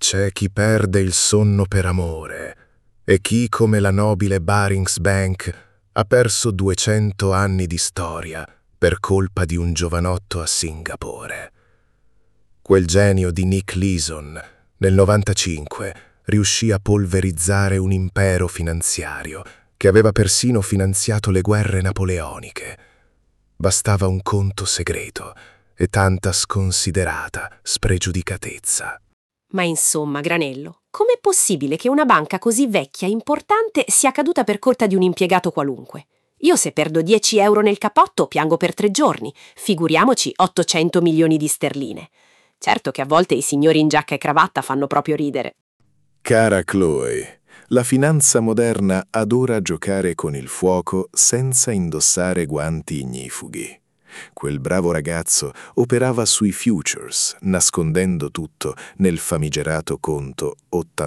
C'è chi perde il sonno per amore e chi, come la nobile Barings Bank, ha perso 200 anni di storia per colpa di un giovanotto a Singapore. Quel genio di Nick Leeson, nel 95, riuscì a polverizzare un impero finanziario che aveva persino finanziato le guerre napoleoniche. Bastava un conto segreto e tanta sconsiderata spregiudicatezza. Ma insomma, Granello, com'è possibile che una banca così vecchia e importante sia caduta per colpa di un impiegato qualunque? Io se perdo 10 euro nel cappotto piango per 3 giorni, figuriamoci 800 milioni di sterline. Certo che a volte i signori in giacca e cravatta fanno proprio ridere. Cara Chloe, la finanza moderna adora giocare con il fuoco senza indossare guanti ignifughi. Quel bravo ragazzo operava sui futures, nascondendo tutto nel famigerato conto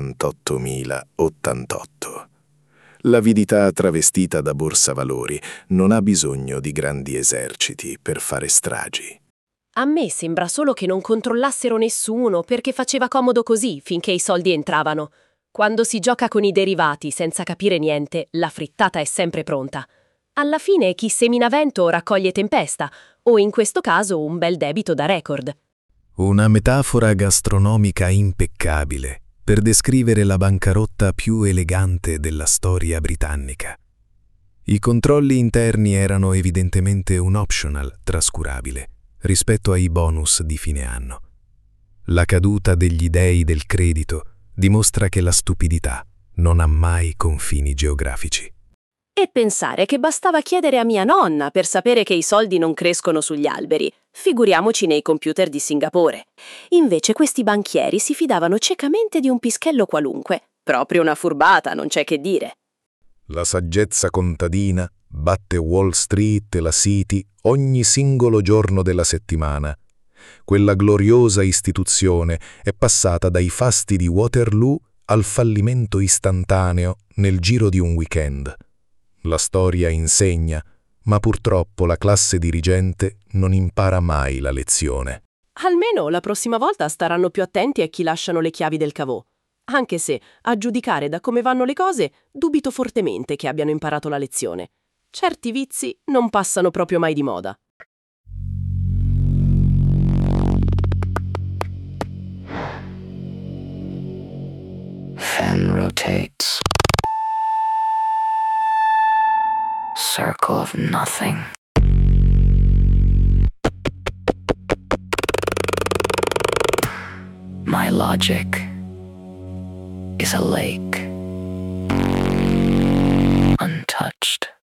88.088. L'avidità travestita da borsa valori non ha bisogno di grandi eserciti per fare stragi. A me sembra solo che non controllassero nessuno perché faceva comodo così finché i soldi entravano. Quando si gioca con i derivati senza capire niente, la frittata è sempre pronta. Alla fine chi semina vento raccoglie tempesta, o in questo caso un bel debito da record. Una metafora gastronomica impeccabile per descrivere la bancarotta più elegante della storia britannica. I controlli interni erano evidentemente un optional trascurabile rispetto ai bonus di fine anno. La caduta degli dei del credito dimostra che la stupidità non ha mai confini geografici. E pensare che bastava chiedere a mia nonna per sapere che i soldi non crescono sugli alberi, figuriamoci nei computer di Singapore. Invece questi banchieri si fidavano ciecamente di un pischello qualunque. Proprio una furbata, non c'è che dire. La saggezza contadina batte Wall Street e la City ogni singolo giorno della settimana. Quella gloriosa istituzione è passata dai fasti di Waterloo al fallimento istantaneo nel giro di un weekend. La storia insegna, ma purtroppo la classe dirigente non impara mai la lezione. Almeno la prossima volta staranno più attenti a chi lasciano le chiavi del cavò. Anche se, a giudicare da come vanno le cose, dubito fortemente che abbiano imparato la lezione. Certi vizi non passano proprio mai di moda. Fan rotates. Circle of nothing. My logic is a lake.